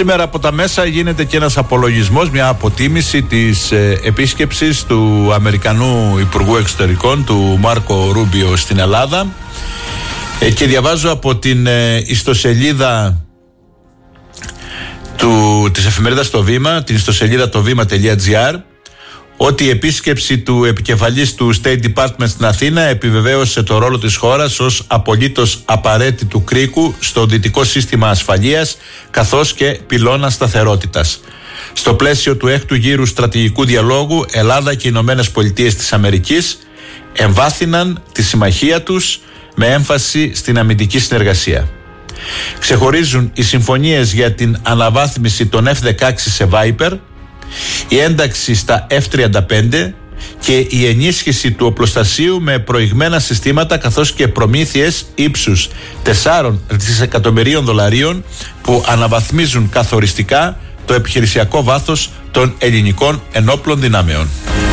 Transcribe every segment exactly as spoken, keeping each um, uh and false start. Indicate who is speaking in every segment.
Speaker 1: Σήμερα από τα μέσα γίνεται και ένας απολογισμός, μια αποτίμηση της ε, επίσκεψης του Αμερικανού Υπουργού Εξωτερικών, του Μάρκο Ρούμπιο, στην Ελλάδα, ε, και διαβάζω από την ε, ιστοσελίδα του, της εφημερίδας Το Βήμα, την ιστοσελίδα το βήμα τελεία τζι άρ, ότι η επίσκεψη του επικεφαλής του State Department στην Αθήνα επιβεβαίωσε το ρόλο της χώρας ως απολύτως απαραίτητου κρίκου στο δυτικό σύστημα ασφαλείας καθώς και πυλώνα σταθερότητας. Στο πλαίσιο του έκτου γύρου στρατηγικού διαλόγου, Ελλάδα και οι Ηνωμένες Πολιτείες της Αμερικής εμβάθυναν τη συμμαχία τους με έμφαση στην αμυντική συνεργασία. Ξεχωρίζουν οι συμφωνίες για την αναβάθμιση των εφ δεκαέξι σε Viper, η ένταξη στα εφ τριάντα πέντε και η ενίσχυση του οπλοστασίου με προηγμένα συστήματα καθώς και προμήθειες ύψους τεσσάρων δισεκατομμυρίων δολαρίων που αναβαθμίζουν καθοριστικά το επιχειρησιακό βάθος των ελληνικών ενόπλων δυνάμεων.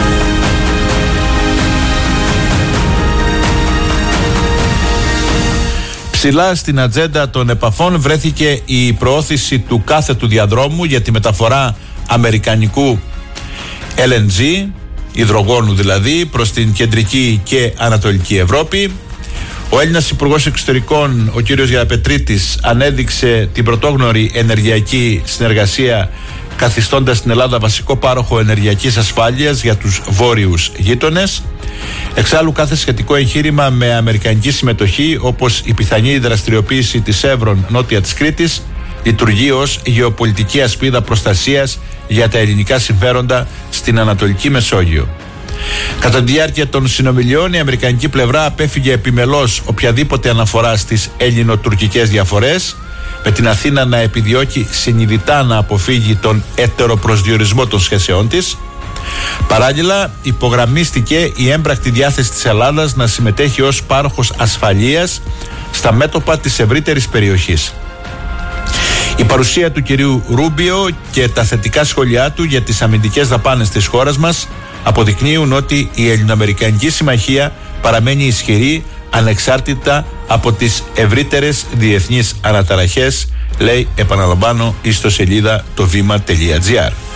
Speaker 1: Ψηλά στην ατζέντα των επαφών βρέθηκε η προώθηση του κάθετου διαδρόμου για τη μεταφορά αμερικανικού ελ εν τζι, υδρογόνου δηλαδή, προς την κεντρική και ανατολική Ευρώπη. Ο Έλληνας Υπουργός Εξωτερικών, ο κύριος Γεραπετρίτης, ανέδειξε την πρωτόγνωρη ενεργειακή συνεργασία, καθιστώντας την Ελλάδα βασικό πάροχο ενεργειακής ασφάλειας για τους βόρειους γείτονες. Εξάλλου, κάθε σχετικό εγχείρημα με αμερικανική συμμετοχή, όπως η πιθανή δραστηριοποίηση της Εύρων νότια της Κρήτης, λειτουργεί ως γεωπολιτική ασπίδα προστασίας για τα ελληνικά συμφέροντα στην Ανατολική Μεσόγειο. Κατά τη διάρκεια των συνομιλιών, η αμερικανική πλευρά απέφυγε επιμελώς οποιαδήποτε αναφορά στις ελληνοτουρκικές διαφορές, με την Αθήνα να επιδιώκει συνειδητά να αποφύγει τον ετεροπροσδιορισμό των σχέσεών της. Παράλληλα, υπογραμμίστηκε η έμπρακτη διάθεση της Ελλάδας να συμμετέχει ως πάροχος ασφαλείας στα μέτωπα της ευρύτερης περιοχής. Η παρουσία του κυρίου Ρούμπιο και τα θετικά σχόλιά του για τις αμυντικές δαπάνες της χώρας μας αποδεικνύουν ότι η ελληνοαμερικανική συμμαχία παραμένει ισχυρή ανεξάρτητα από τις ευρύτερες διεθνείς αναταραχές, λέει, επαναλαμβάνω, ιστοσελίδα το βήμα τελεία τζι άρ.